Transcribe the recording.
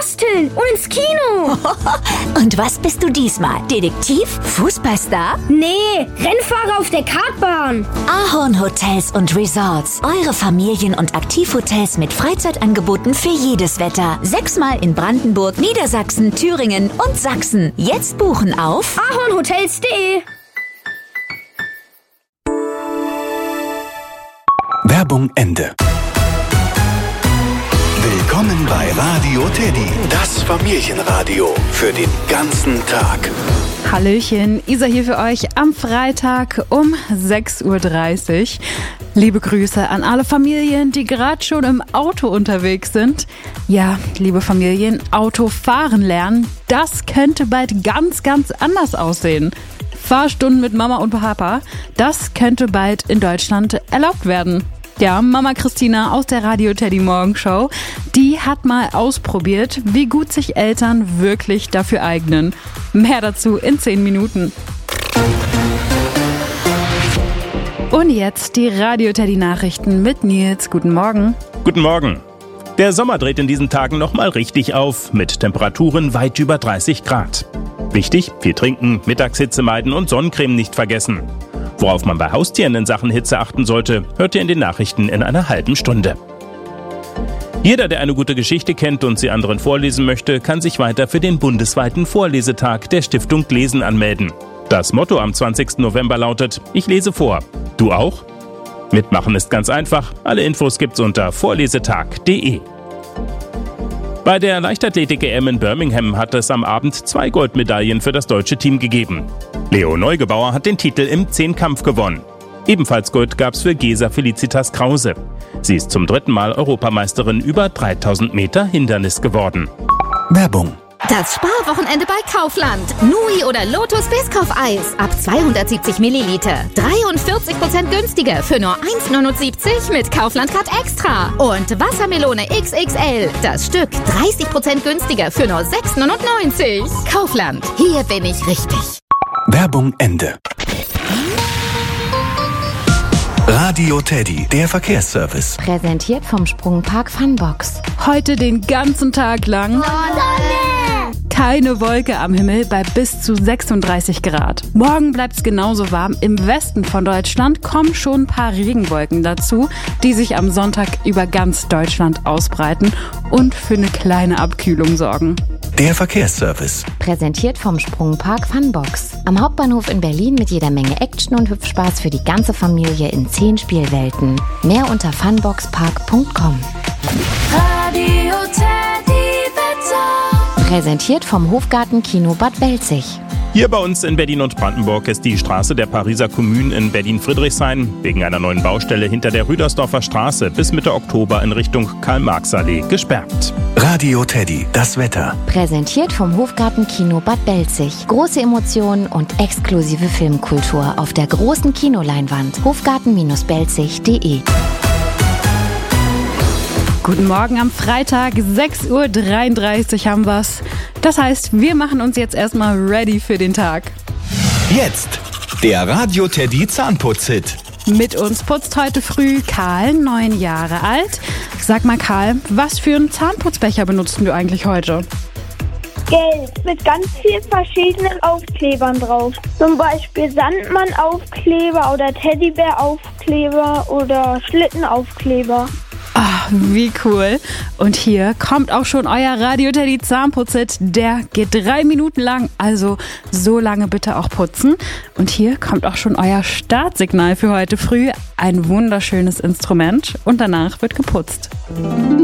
basteln und ins Kino. Und was bist du diesmal? Detektiv? Fußballstar? Nee, Rennfahrer auf der Kartbahn. Ahorn Hotels und Resorts. Eure Familien- und Aktivhotels mit Freizeitangeboten für jedes Wetter. 6-mal in Brandenburg, Niedersachsen, Thüringen und Sachsen. Jetzt buchen auf ahornhotels.de. Werbung Ende. Willkommen bei Radio Teddy, das Familienradio für den ganzen Tag. Hallöchen, Isa hier für euch am Freitag um 6.30 Uhr. Liebe Grüße an alle Familien, die gerade schon im Auto unterwegs sind. Ja, liebe Familien, Autofahren lernen, das könnte bald ganz, ganz anders aussehen. Fahrstunden mit Mama und Papa, das könnte bald in Deutschland erlaubt werden. Ja, Mama Christina aus der Radio Teddy Morgenshow, die hat mal ausprobiert, wie gut sich Eltern wirklich dafür eignen. Mehr dazu in 10 Minuten. Und jetzt die Radio Teddy Nachrichten mit Nils. Guten Morgen. Guten Morgen. Der Sommer dreht in diesen Tagen nochmal richtig auf, mit Temperaturen weit über 30 Grad. Wichtig, viel trinken, Mittagshitze meiden und Sonnencreme nicht vergessen. Worauf man bei Haustieren in Sachen Hitze achten sollte, hört ihr in den Nachrichten in einer halben Stunde. Jeder, der eine gute Geschichte kennt und sie anderen vorlesen möchte, kann sich weiter für den bundesweiten Vorlesetag der Stiftung Lesen anmelden. Das Motto am 20. November lautet: Ich lese vor. Du auch? Mitmachen ist ganz einfach. Alle Infos gibt's unter vorlesetag.de. Bei der Leichtathletik-EM in Birmingham hat es am Abend 2 Goldmedaillen für das deutsche Team gegeben. Leo Neugebauer hat den Titel im Zehnkampf gewonnen. Ebenfalls Gold gab's für Gesa Felicitas Krause. Sie ist zum 3. Mal Europameisterin über 3000 Meter Hindernis geworden. Werbung. Das Sparwochenende bei Kaufland. Nui oder Lotus Biscoff-Eis ab 270 Milliliter. 43% günstiger für nur 1,79 mit Kaufland-Card Extra. Und Wassermelone XXL. Das Stück 30% günstiger für nur 6,99. Kaufland. Hier bin ich richtig. Werbung Ende. Radio Teddy, der Verkehrsservice. Präsentiert vom Sprungpark Funbox. Heute den ganzen Tag lang keine Wolke am Himmel bei bis zu 36 Grad. Morgen bleibt's genauso warm. Im Westen von Deutschland kommen schon ein paar Regenwolken dazu, die sich am Sonntag über ganz Deutschland ausbreiten und für eine kleine Abkühlung sorgen. Der Verkehrsservice. Präsentiert vom Sprungpark Funbox. Am Hauptbahnhof in Berlin mit jeder Menge Action und Hüpfspaß für die ganze Familie in 10 Spielwelten. Mehr unter funboxpark.com. Radio Teddy Wetter. Präsentiert vom Hofgarten Kino Bad Belzig. Hier bei uns in Berlin und Brandenburg ist die Straße der Pariser Kommune in Berlin-Friedrichshain wegen einer neuen Baustelle hinter der Rüdersdorfer Straße bis Mitte Oktober in Richtung Karl-Marx-Allee gesperrt. Radio Teddy, das Wetter. Präsentiert vom Hofgarten Kino Bad Belzig. Große Emotionen und exklusive Filmkultur auf der großen Kinoleinwand. Hofgarten-belzig.de. Guten Morgen am Freitag, 6.33 Uhr haben wir's. Das heißt, wir machen uns jetzt erstmal ready für den Tag. Jetzt der Radio Teddy Zahnputz-Hit. Mit uns putzt heute früh Karl, 9 Jahre alt. Sag mal Karl, was für einen Zahnputzbecher benutzt du eigentlich heute? Gelb mit ganz vielen verschiedenen Aufklebern drauf. Zum Beispiel Sandmann-Aufkleber oder Teddybär-Aufkleber oder Schlittenaufkleber. Ah, wie cool. Und hier kommt auch schon euer Radio Teddy Zahnputz-Hit. Der geht 3 Minuten lang, also so lange bitte auch putzen. Und hier kommt auch schon euer Startsignal für heute früh. Ein wunderschönes Instrument und danach wird geputzt.